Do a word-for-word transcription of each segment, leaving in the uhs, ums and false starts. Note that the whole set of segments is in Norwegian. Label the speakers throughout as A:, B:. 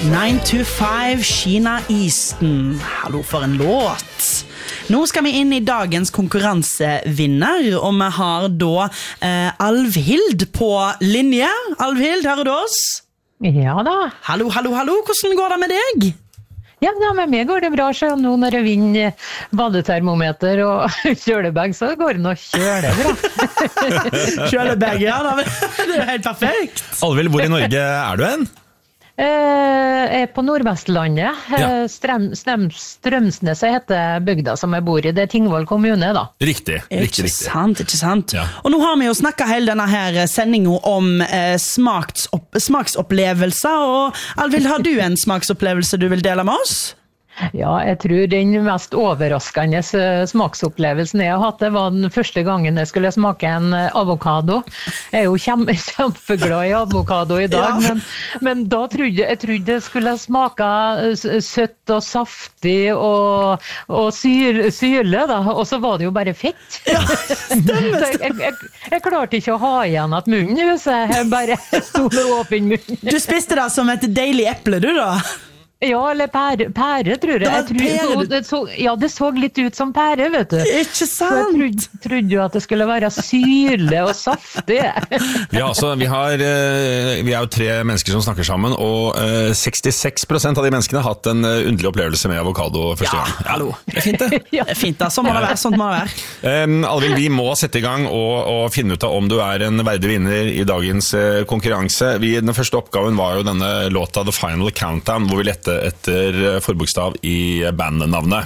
A: nine to five, Sheena Easton. Hallo for en låt. Nå skal vi inn i dagens konkurransevinner, og vi har da eh, Alvhild på linje. Alvhild, hører du oss?
B: Ja da.
A: Hallo, hallo, hallo. Hvordan går det med deg?
B: Ja, da, med meg går det bra, så nå når jeg vinner badetermometer og kjølebag, så går det nå kjølebra.
A: Kjølebag, ja, det er helt perfekt.
C: Alvhild, hvor i Norge er du hen?
B: Eh, jeg er på Nordvestlandet.
C: Ja.
B: Strøm, Strøm, Strømsneset heter bygda som jeg bor i. Det er Tingvoll kommune, da.
C: Riktig, riktig,
A: Ikke
C: riktig.
A: sant, ikke sant.
C: Ja.
A: Og nå har vi jo snakket hele denne her sendingen om eh, smaksopp, smaksopplevelser, og Alvhild, har du en smaksopplevelse du vil dele med oss?
B: Ja, jeg tror den mest overraskende smaksopplevelsen jeg har hatt, det var den første gangen jeg skulle smake en avokado. Jeg er jo kjempe, kjempeglad i avokado i dag,
A: Ja.
B: men, men da trodde jeg trodde jeg skulle smake søtt og saftig og, og syr, syrlig, da, og så var det jo bare fett.
A: Ja, stemmer.
B: Så jeg, jeg, jeg, jeg klarte ikke å ha igjen at munnen, så jeg bare sto med åpen munn.
A: Du spiste det som et deilig eple, du da?
B: Ja, eller pære, pære tror jeg.
A: Det var
B: jeg tror,
A: pære.
B: det så, ja, det så litt ut som pære, vet du.
A: Ikke
B: Så jeg
A: sant?
B: trodde, trodde jo at det skulle være syrlig og saftig.
C: Ja, altså, vi, har, eh, vi er jo tre mennesker som snakker sammen, og eh, sekstiseks prosent av de menneskene har hatt en eh, underlig opplevelse med avokado første
A: Ja,
C: gang.
A: hallo. Det er fint det.
B: Ja.
A: Det er fint da, sånn må det være, sånn må det være.
C: Um, Alvhild, vi må sette i gang og, og finne ut av om du er en verdig vinner i dagens eh, konkurranse. Vi, den første oppgaven var jo denne låta The Final Countdown, hvor vi lette etter eh, forbokstav i bandnavnet.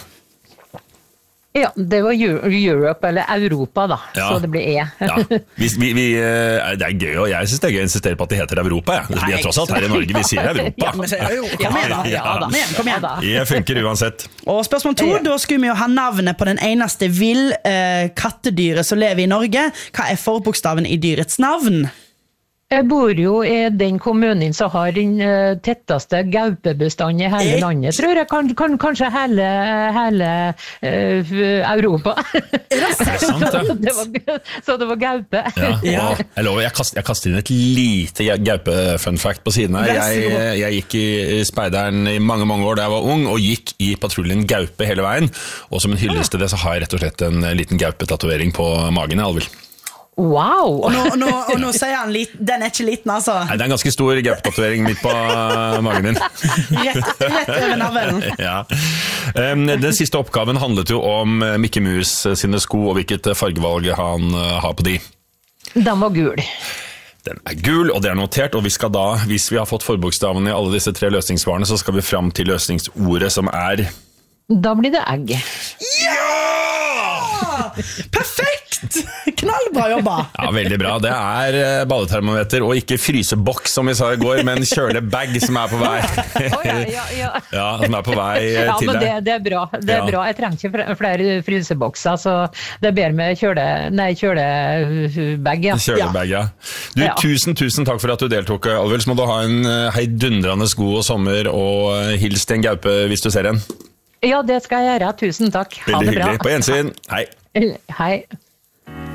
B: Ja, det var Eu- Europe, eller Europa da,
C: Ja.
B: så det blir E.
C: Ja, vi, vi, vi, eh, det er gøy, og jeg synes det er gøy å insistere på at de heter Europa. Ja. Vi er tross alt her i Norge, vi sier Europa.
A: Ja, men sier jo, kom igjen da.
B: Ja, da.
A: Kom igjen, kom igjen.
B: Ja, da.
C: Det funker uansett.
A: Og spørsmål to,
B: Ja.
A: da skulle vi jo ha navnet på den eneste vill eh, kattedyret som lever i Norge. Hva er forbokstaven i dyrets navn?
B: Jeg bor jo i den kommunen som har den uh, tetteste gaupebestanden i hele
A: Ikke-
B: landet, tror jeg. Kan, kan, kanskje hele, hele uh, Europa.
C: Er det sant, ja?
B: det var, så det var gaupe.
C: Ja,
A: Ja.
C: og jeg lover, jeg kaster, jeg kaster inn et lite gaupe-fun-fact på siden her.
A: Vær så
C: Jeg,
A: god.
C: jeg gikk i speideren i mange, mange år da jeg var ung, og gikk i patruljen gaupe hele veien. Og som en hyllest til det, så har jeg rett og slett en liten gaupe-tatovering på magen, Alvhild.
B: Wow!
A: Og nå, og nå, og nå sier han lit, den er ikke liten, altså.
C: Nei, det er en ganske stor gaupe-tatovering midt på magen din.
A: Rett, rett over navlen.
C: Ja. Um, Den siste oppgaven handlet jo om Mikke Mus sine sko, og hvilket fargevalg han uh, har på de.
B: Den var gul.
C: Den er gul, og det er notert, og vi skal da, hvis vi har fått forbokstavene i alle disse tre løsningssvarene, så skal vi fram til løsningsordet som er...
B: Da blir det egg.
A: Ja! Perfekt! Knallbra jobba.
C: Ja, veldig bra. Det er eh, badetermometer, og ikke fryseboks som vi sa i går, men kjølebag som er på vei.
B: Å, ja, ja, ja.
C: Ja, som er på vei eh,
B: Ja,
C: til
B: men det,
C: deg.
B: det er bra. Det er
C: Ja.
B: bra. Jeg trenger ikke fl- flere frysebokser, så det er bedre med kjøle, nei, kjølebag, ja.
C: Kjølebag, ja. Du,
B: Ja.
C: tusen, tusen takk for at du deltok, Alvhild. Så må du ha en eh, heidundrende god sommer, og eh, hils til en gaupe hvis du ser en.
B: Ja, det skal jeg gjøre. Tusen takk. Ha
C: Veldig
B: det bra.
C: hyggelig. På gjensyn. Hei.
B: Hei.